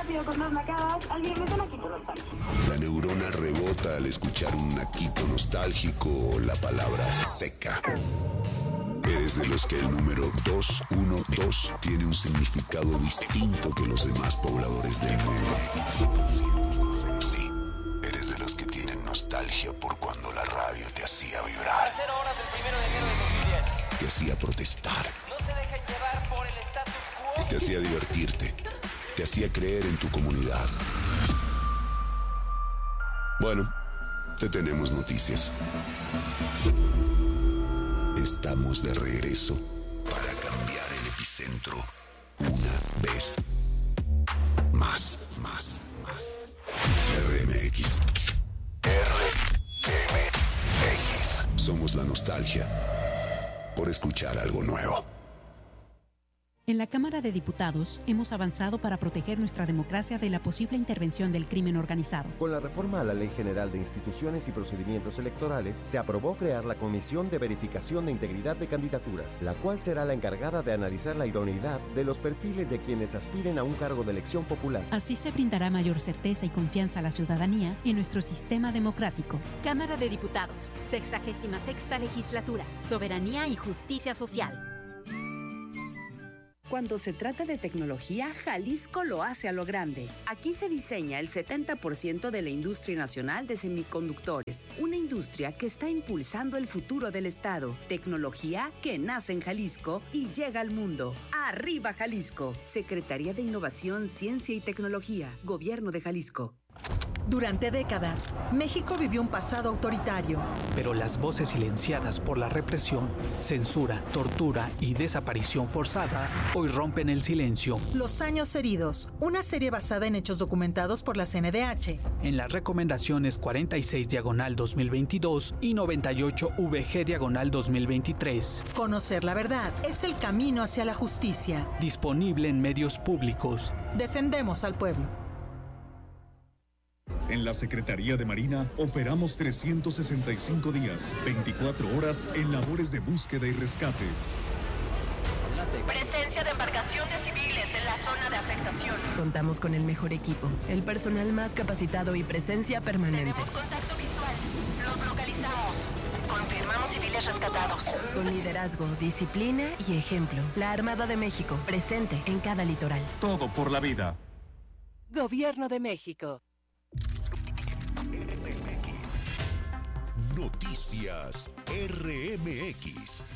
rápido con dos nacadas, alguien me suena Quito nostálgico. La neurona rebota al escuchar un naquito nostálgico o la palabra seca. ¿Eres de los que el número 212 tiene un significado distinto que los demás pobladores del mundo? Sí, eres de los que tienen nostalgia por cuando la radio te hacía vibrar. 0 horas del 1 de enero de 2010. Te hacía protestar. No se dejen llevar por el status quo. Te hacía divertirte. Te hacía creer en tu comunidad. Bueno, te tenemos noticias. Estamos de regreso para cambiar el epicentro una vez más. RMX. Somos la nostalgia por escuchar algo nuevo. En la Cámara de Diputados hemos avanzado para proteger nuestra democracia de la posible intervención del crimen organizado. Con la reforma a la Ley General de Instituciones y Procedimientos Electorales, se aprobó crear la Comisión de Verificación de Integridad de Candidaturas, la cual será la encargada de analizar la idoneidad de los perfiles de quienes aspiren a un cargo de elección popular. Así se brindará mayor certeza y confianza a la ciudadanía en nuestro sistema democrático. Cámara de Diputados, 66ª Legislatura, Soberanía y Justicia Social. Cuando se trata de tecnología, Jalisco lo hace a lo grande. Aquí se diseña el 70% de la industria nacional de semiconductores, una industria que está impulsando el futuro del Estado. Tecnología que nace en Jalisco y llega al mundo. ¡Arriba Jalisco! Secretaría de Innovación, Ciencia y Tecnología, Gobierno de Jalisco. Durante décadas, México vivió un pasado autoritario. Pero las voces silenciadas por la represión, censura, tortura y desaparición forzada hoy rompen el silencio. Los años heridos, una serie basada en hechos documentados por la CNDH. En las recomendaciones 46/2022 y 98/VG/2023. Conocer la verdad es el camino hacia la justicia. Disponible en medios públicos. Defendemos al pueblo. En la Secretaría de Marina operamos 365 días, 24 horas en labores de búsqueda y rescate. Presencia de embarcaciones civiles en la zona de afectación. Contamos con el mejor equipo, el personal más capacitado y presencia permanente. Tenemos contacto visual. Los localizamos. Confirmamos civiles rescatados. Con liderazgo, disciplina y ejemplo. La Armada de México, presente en cada litoral. Todo por la vida. Gobierno de México. Noticias RMX.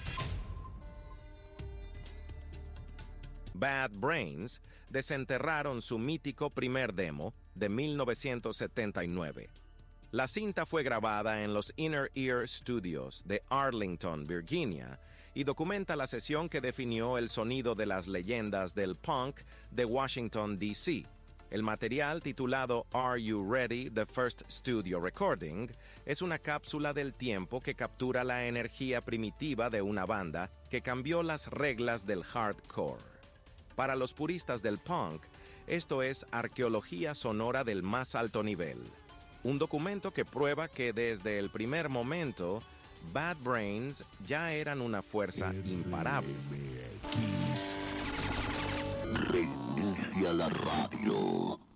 Bad Brains desenterraron su mítico primer demo de 1979. La cinta fue grabada en los Inner Ear Studios de Arlington, Virginia, y documenta la sesión que definió el sonido de las leyendas del punk de Washington, D.C. El material, titulado Are You Ready? The First Studio Recording, es una cápsula del tiempo que captura la energía primitiva de una banda que cambió las reglas del hardcore. Para los puristas del punk, esto es arqueología sonora del más alto nivel. Un documento que prueba que desde el primer momento, Bad Brains ya eran una fuerza imparable. Reinicia la radio.